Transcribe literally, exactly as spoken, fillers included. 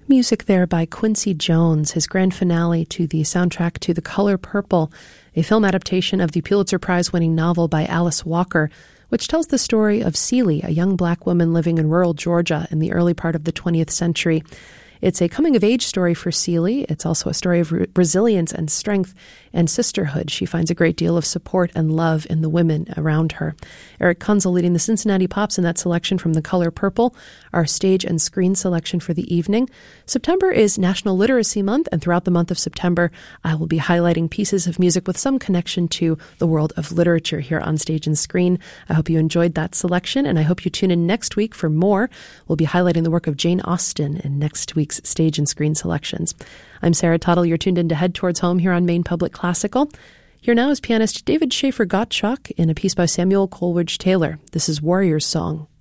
Music there by Quincy Jones, his grand finale to the soundtrack to The Color Purple, a film adaptation of the Pulitzer Prize-winning novel by Alice Walker, which tells the story of Celie, a young black woman living in rural Georgia in the early part of the twentieth century. It's a coming-of-age story for Celie. It's also a story of re- resilience and strength and sisterhood. She finds a great deal of support and love in the women around her. Eric Kunzel leading the Cincinnati Pops in that selection from The Color Purple, our stage and screen selection for the evening. September is National Literacy Month, and throughout the month of September, I will be highlighting pieces of music with some connection to the world of literature here on Stage and Screen. I hope you enjoyed that selection, and I hope you tune in next week for more. We'll be highlighting the work of Jane Austen in next week's Stage and Screen selections. I'm Sarah Tuttle. You're tuned in to Head Towards Home here on Maine Public Classical. Here now is pianist David Schaefer Gottschalk in a piece by Samuel Coleridge Taylor. This is Warrior's Song.